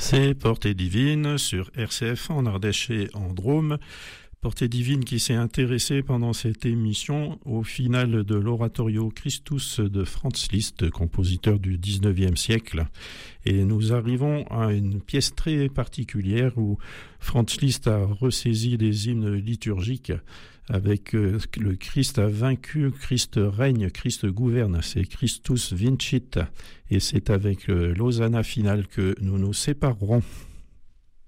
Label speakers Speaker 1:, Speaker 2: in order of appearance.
Speaker 1: C'est Portée Divine sur RCF en Ardèche et en Drôme. Portée Divine qui s'est intéressée pendant cette émission au final de l'oratorio Christus de Franz Liszt, compositeur du 19e siècle. Et nous arrivons à une pièce très particulière où Franz Liszt a ressaisi des hymnes liturgiques avec le Christ a vaincu, Christ règne, Christ gouverne, c'est Christus vincit. Et c'est avec l'Hosanna finale que nous nous séparerons.